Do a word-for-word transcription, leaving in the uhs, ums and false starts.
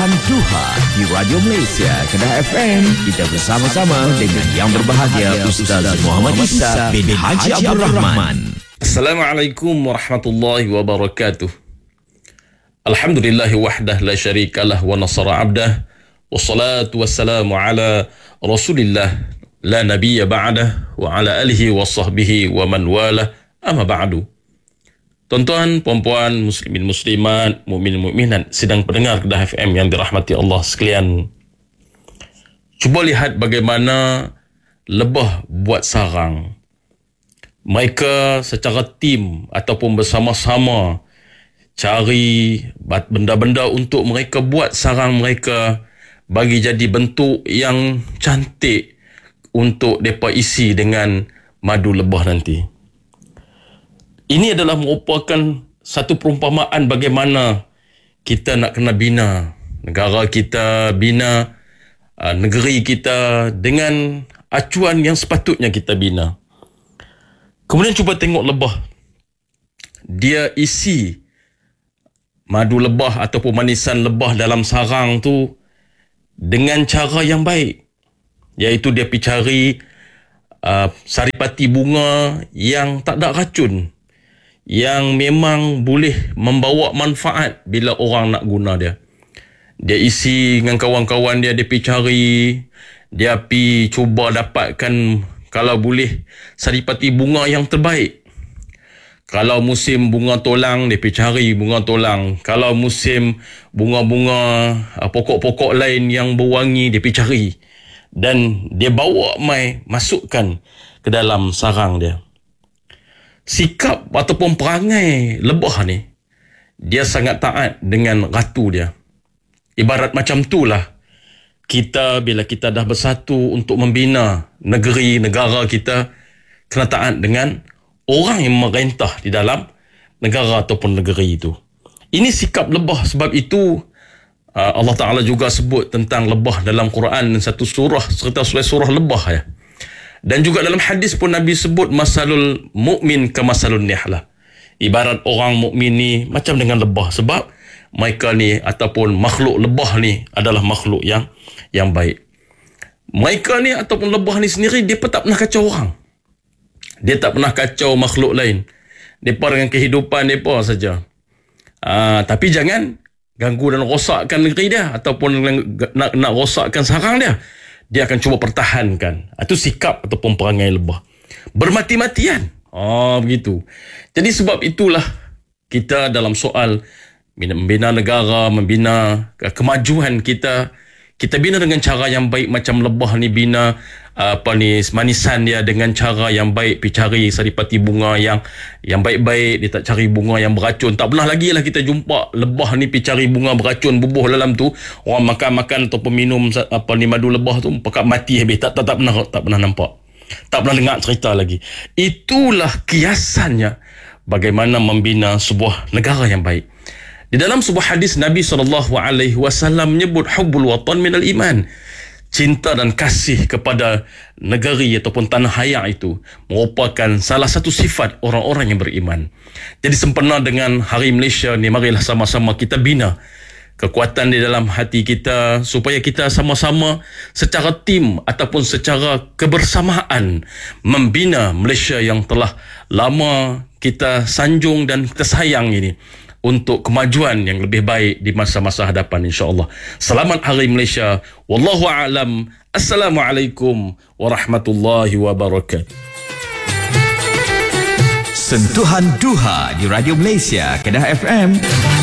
Sentuhan Duha di Radio Malaysia Kedah F M. Kita bersama-sama dengan yang berbahagia Ustaz Muhammad Isa bin Haji Abdul Rahman. Assalamualaikum warahmatullahi wabarakatuh. Alhamdulillahi wahdah la syarikalah wa nasara abdah. Wassalatu wassalamu ala Rasulillah la nabiyya ba'dah wa ala alihi wa sahbihi wa man wala amma ba'du. Tuan-tuan, puan-puan, muslimin muslimat, mukmin mukminat sedang pendengar Kedah F M yang dirahmati Allah sekalian. Cuba lihat bagaimana lebah buat sarang. Mereka secara tim ataupun bersama-sama cari benda-benda untuk mereka buat sarang mereka bagi jadi bentuk yang cantik untuk mereka isi dengan madu lebah nanti. Ini adalah merupakan satu perumpamaan bagaimana kita nak kena bina negara kita, bina uh, negeri kita dengan acuan yang sepatutnya kita bina. Kemudian cuba tengok lebah. Dia isi madu lebah ataupun manisan lebah dalam sarang tu dengan cara yang baik. Iaitu dia pergi cari uh, saripati bunga yang tak ada racun, yang memang boleh membawa manfaat bila orang nak guna dia. Dia isi dengan kawan-kawan dia, dia pergi cari, dia pergi cuba dapatkan kalau boleh saripati bunga yang terbaik. Kalau musim bunga tolang, dia pergi cari bunga tolang. Kalau musim bunga-bunga pokok-pokok lain yang berwangi, dia pergi cari. Dan dia bawa mai, masukkan ke dalam sarang dia. Sikap ataupun perangai lebah ni, dia sangat taat dengan ratu dia. Ibarat macam itulah kita bila kita dah bersatu untuk membina negeri, negara kita, kena taat dengan orang yang merentah di dalam negara ataupun negeri itu. Ini sikap lebah. Sebab itu Allah Ta'ala juga sebut tentang lebah dalam Quran, satu surah serta surah lebah ya. Dan juga dalam hadis pun Nabi sebut masalul mukmin ka masalun nihlah. Ibarat orang mukmin ni macam dengan lebah, sebab mereka ni ataupun makhluk lebah ni adalah makhluk yang yang baik. Mereka ni ataupun lebah ni sendiri, dia pun tak pernah kacau orang. Dia tak pernah kacau makhluk lain. Depa dengan kehidupan depa saja. Ah, tapi jangan ganggu dan rosakkan negeri dia ataupun nak nak rosakkan sarang dia. Dia akan cuba pertahankan. Itu sikap ataupun perangai lebah. Bermati-matian. Oh, begitu. Jadi sebab itulah kita dalam soal membina negara, membina kemajuan kita, kita bina dengan cara yang baik. Macam lebah ni bina apa ni manisan dia dengan cara yang baik, pergi cari saripati bunga yang yang baik-baik. Dia tak cari bunga yang beracun. Tak pernah lagi lah kita jumpa lebah ni pergi cari bunga beracun bubuh dalam tu, orang makan-makan ataupun minum apa ni madu lebah tu pakat mati habis. Tak, tak tak pernah tak pernah nampak. Tak pernah dengar cerita lagi. Itulah kiasannya bagaimana membina sebuah negara yang baik. Di dalam sebuah hadis Nabi sallallahu alaihi wasallam menyebut hubbul watan minal iman. Cinta dan kasih kepada negeri ataupun tanah air itu merupakan salah satu sifat orang-orang yang beriman. Jadi sempena dengan Hari Malaysia ni, marilah sama-sama kita bina kekuatan di dalam hati kita supaya kita sama-sama secara tim ataupun secara kebersamaan membina Malaysia yang telah lama kita sanjung dan kita sayang ini, untuk kemajuan yang lebih baik di masa-masa hadapan, insya-Allah. Selamat Hari Malaysia. Wallahu a'lam. Assalamualaikum warahmatullahi wabarakatuh. Sentuhan Duha di Radio Malaysia Kedah F M.